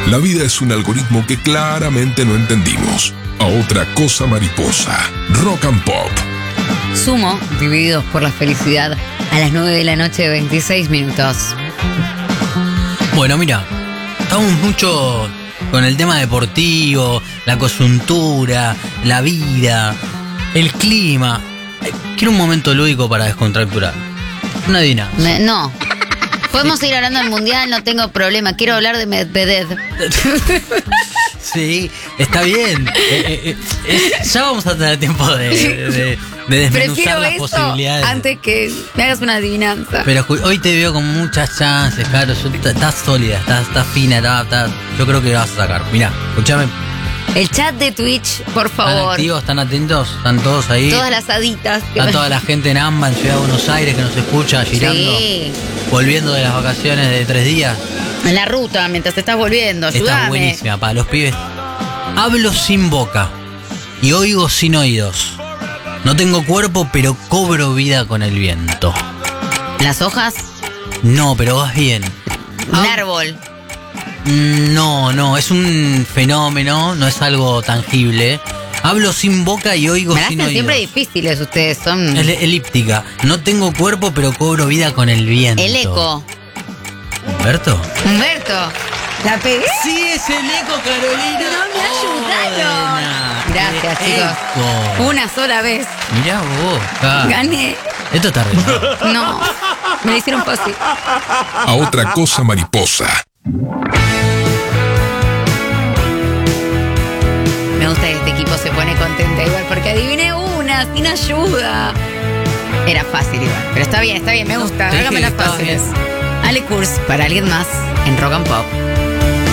La vida es un algoritmo que claramente no entendimos. A otra cosa mariposa. Rock and Pop. Sumo, divididos por la felicidad, a las 9 de la noche, 26 minutos. Bueno, mira, estamos mucho con el tema deportivo, la coyuntura, la vida, el clima. Quiero un momento lúdico para descontracturar. Una dina. No. Podemos ir hablando del mundial, no tengo problema. Quiero hablar de Medvedev. Sí, está bien. Ya vamos a tener tiempo de desmenuzar Prefiero las eso posibilidades. antes que me hagas una adivinanza. Pero hoy te veo con muchas chances, claro. Estás sólida, estás fina, yo creo que la vas a sacar. Mirá, escuchame. El chat de Twitch, por ¿Están favor. activos? ¿Están atentos? ¿Están todos ahí? Todas las haditas. Está toda la gente en AMBA, en Ciudad de Buenos Aires, que nos escucha girando, Sí. volviendo de las vacaciones de 3 días. En la ruta, mientras te estás volviendo, Está ayúdame. buenísima para los pibes. Hablo sin boca y oigo sin oídos. No tengo cuerpo, pero cobro vida con el viento. ¿Las hojas? No, pero vas bien. Un árbol. No, es un fenómeno, no es algo tangible. Hablo sin boca y oigo Me sin hacen oídos. siempre difíciles ustedes, son... Elíptica. No tengo cuerpo, pero cobro vida con el viento. El eco. ¿Humberto? Humberto. ¿La pegué? Sí, es el eco, Carolina. No me ayudaron. Gracias, chicos. Eco. Una sola vez. Mirá vos, cara. Gané. Esto está arreglado. No. Me lo hicieron fácil. A otra cosa mariposa. Me gusta que este equipo se pone contenta igual, porque adiviné una sin ayuda. Era fácil igual, pero está bien, me gusta. Te dije Hágame las que estaba fáciles. bien. Ale Kurz, para alguien más, en Rock and Pop.